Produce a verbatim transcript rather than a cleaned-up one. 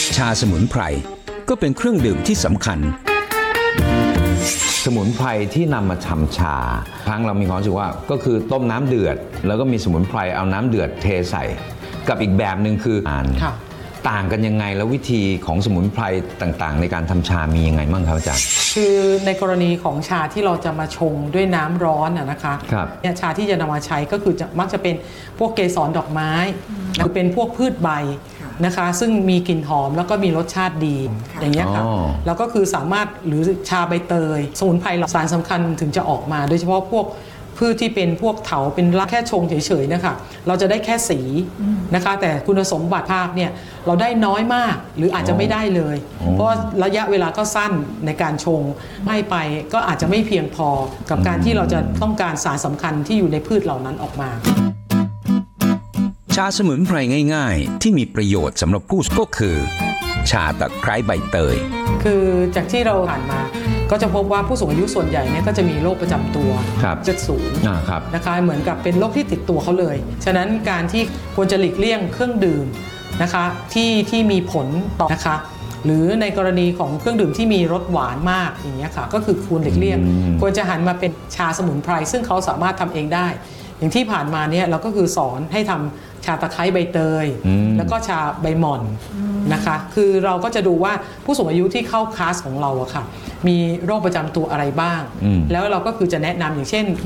ชาสมุนไพรก็เป็นเครื่องดื่มที่สำคัญสมุนไพรที่นำมาทำชาครั้งเรามีความรู้สึกว่าก็คือต้มน้ำเดือดแล้วก็มีสมุนไพรเอาน้ำเดือดเทใส่กับอีกแบบหนึ่งคืออ่านต่างกันยังไงแล้ววิธีของสมุนไพรต่างๆในการทำชามียังไงบ้างครับอาจารย์คือในกรณีของชาที่เราจะมาชงด้วยน้ำร้อนนะคะเนี่ยชาที่จะนำมาใช้ก็คือจะมักจะเป็นพวกเกสรดอกไม้คือเป็นพวกพืชใบนะคะซึ่งมีกลิ่นหอมแล้วก็มีรสชาติดีอย่างนี้ค่ะแล้วก็คือสามารถหรือชาใบเตยสมุนไพรสารสำคัญถึงจะออกมาโดยเฉพาะพวกพืชที่เป็นพวกเถาเป็นรากแค่ชงเฉยๆนะคะเราจะได้แค่สีนะคะแต่คุณสมบัติภาพเนี่ยเราได้น้อยมากหรืออาจจะไม่ได้เลยเพราะระยะเวลาก็สั้นในการชงให้ไปก็อาจจะไม่เพียงพอกับการที่เราจะต้องการสารสำคัญที่อยู่ในพืชเหล่านั้นออกมาชาสมุนไพรง่ายๆที่มีประโยชน์สำหรับผู้ก็คือชาตะไคร้ใบเตยคือจากที่เราผ่านมาก็จะพบว่าผู้สูงอายุส่วนใหญ่เนี่ยก็จะมีโรคประจำตัวจะสูงนะคะเหมือนกับเป็นโรคที่ติดตัวเขาเลยฉะนั้นการที่ควรจะหลีกเลี่ยงเครื่องดื่มนะคะที่ที่มีผลต่อนะคะหรือในกรณีของเครื่องดื่มที่มีรสหวานมากอย่างเงี้ยค่ะก็คือควรหลีกเลี่ยงควรจะหันมาเป็นชาสมุนไพรซึ่งเขาสามารถทำเองได้อย่างที่ผ่านมาเนี่ยเราก็คือสอนให้ทำชาตะไคร้ใบเตยแล้วก็ชาใบหม่อนนะคะคือเราก็จะดูว่าผู้สูงอายุที่เข้าคลาสของเราอะค่ะมีโรคประจำตัวอะไรบ้างแล้วเราก็คือจะแนะนำอย่างเช่น